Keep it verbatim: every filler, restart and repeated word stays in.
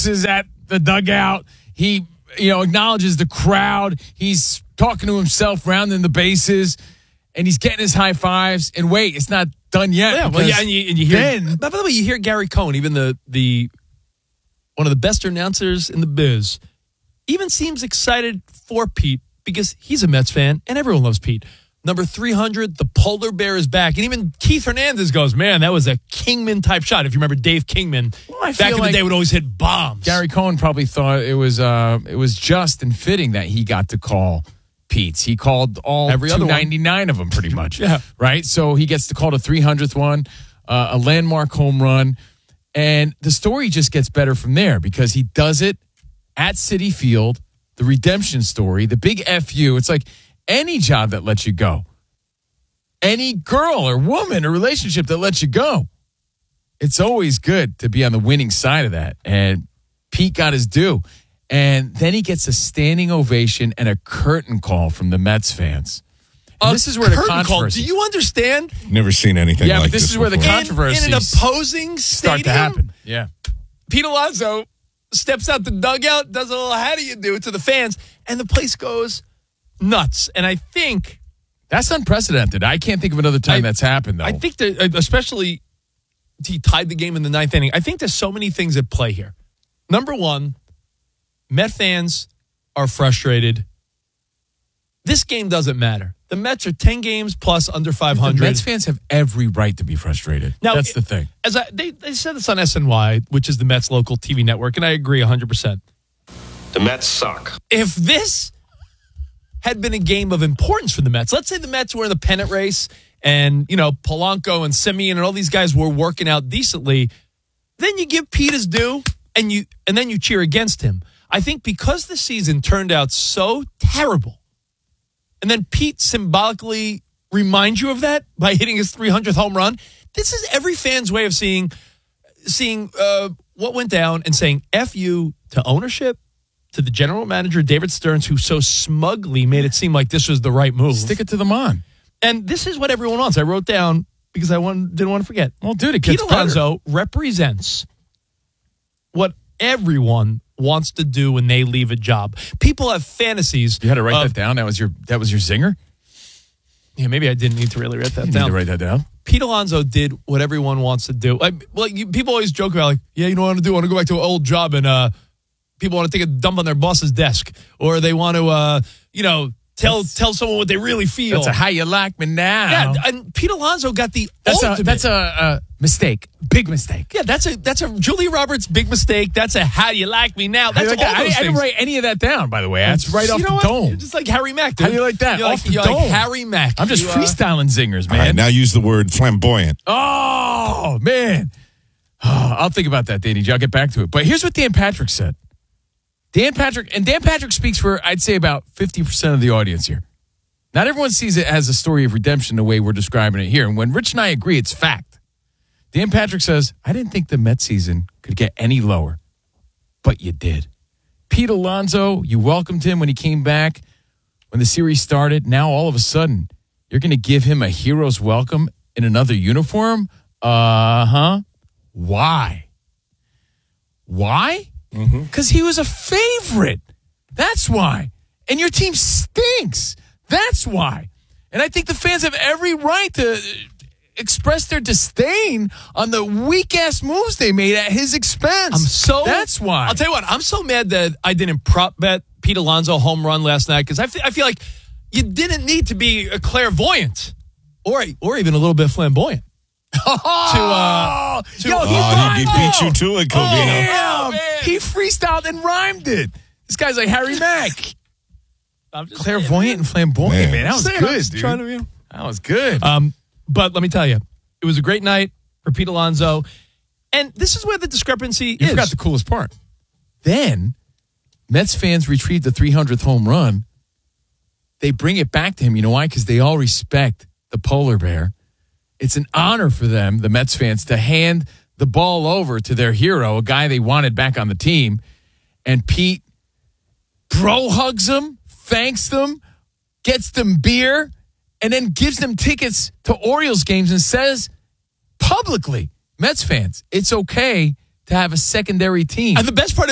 bounces at the dugout. He, you know, acknowledges the crowd. He's talking to himself, rounding the bases, and he's getting his high fives. And wait, it's not done yet. Yeah, well, yeah, and you, and you hear. Then, by the way, you hear Gary Cohen, even the the one of the best announcers in the biz, even seems excited for Pete because he's a Mets fan and everyone loves Pete. Number three hundred, the polar bear is back. And even Keith Hernandez goes, man, that was a Kingman-type shot. If you remember Dave Kingman, well, I back in like the day would always hit bombs. Gary Cohen probably thought it was uh, it was just and fitting that he got to call Pete's. He called all Every other two ninety-nine of them pretty much. Yeah. Right? So he gets to call the three hundredth one, uh, a landmark home run. And the story just gets better from there because he does it at Citi Field, the redemption story, the big F U. It's like any job that lets you go, any girl or woman or relationship that lets you go. It's always good to be on the winning side of that. And Pete got his due. And then he gets a standing ovation and a curtain call from the Mets fans. And this is where the controversy. Call. Do you understand? Never seen anything yeah, like this. Yeah, but this is where the controversy in, in an opposing start stadium, to happen. Yeah. Pete Alonso steps out the dugout, does a little how do you do to the fans, and the place goes nuts. And I think that's unprecedented. I can't think of another time I, that's happened, though. I think that, especially he tied the game in the ninth inning. I think there's so many things at play here. Number one, Met fans are frustrated. This game doesn't matter. The Mets are ten games plus under five hundred. The Mets fans have every right to be frustrated. Now, that's the thing. As I, they, they said this on S N Y, which is the Mets' local T V network, and I agree one hundred percent. The Mets suck. If this had been a game of importance for the Mets, let's say the Mets were in the pennant race and, you know, Polanco and Simeon and all these guys were working out decently, then you give Pete his due and you and then you cheer against him. I think because the season turned out so terrible, and then Pete symbolically reminds you of that by hitting his three hundredth home run, this is every fan's way of seeing seeing uh, what went down and saying F you to ownership, to the general manager, David Stearns, who so smugly made it seem like this was the right move. Stick it to the man. And this is what everyone wants. I wrote down because I want, didn't want to forget. Well, dude, it Pete gets Alonso better. represents what everyone wants to do when they leave a job. People have fantasies. You had to write of, that down. That was your that was your zinger. Yeah, maybe I didn't need to really write that you down. Need to write that down. Pete Alonso did what everyone wants to do. Like, like you, people always joke about, like, yeah, you know what I want to do? I want to go back to an old job, and uh, people want to take a dump on their boss's desk, or they want to, uh, you know, tell that's, tell someone what they really feel. That's a how you like me now. Yeah, and Pete Alonso got the that's ultimate. A, that's a, a mistake, big mistake. Yeah, that's a that's a Julia Roberts big mistake. That's a how do you like me now? That's like all that? those I, I didn't write any of that down, by the way. That's right you off know the what? dome. You're just like Harry Mack, dude. How do you like that? You're off like, the you're dome. like Harry Mack. I'm just you, uh, freestyling zingers, man. All right, now use the word flamboyant. Oh, man. Oh, I'll think about that, Danny G. I'll get back to it. But here's what Dan Patrick said. Dan Patrick, and Dan Patrick speaks for, I'd say, about fifty percent of the audience here. Not everyone sees it as a story of redemption the way we're describing it here. And when Rich and I agree, it's fact. Dan Patrick says, I didn't think the Mets season could get any lower, but you did. Pete Alonso, you welcomed him when he came back, when the series started. Now, all of a sudden, you're going to give him a hero's welcome in another uniform? Uh-huh. Why? Why? Because mm-hmm. he was a favorite. That's why. And your team stinks. That's why. And I think the fans have every right to express their disdain on the weak-ass moves they made at his expense. I'm so... That's why. I'll tell you what, I'm so mad that I didn't prop bet Pete Alonso home run last night because I, f- I feel like you didn't need to be a clairvoyant or or even a little bit flamboyant. Oh, to, uh, to, yo, he, oh, he beat you to it, Covino. Oh, damn. He freestyled and rhymed it. This guy's like Harry Mack. I'm just Clairvoyant saying, and flamboyant, man. man. That was saying, good, dude. Trying to be... That was good. Um, but let me tell you, it was a great night for Pete Alonso. And this is where the discrepancy you is. forgot the coolest part. Then, Mets fans retrieve the three hundredth home run. They bring it back to him. You know why? Because they all respect the polar bear. It's an honor for them, the Mets fans, to hand the ball over to their hero, a guy they wanted back on the team. And Pete bro hugs him, thanks them, gets them beer, and then gives them tickets to Orioles games and says publicly, Mets fans, it's okay to have a secondary team. And the best part is,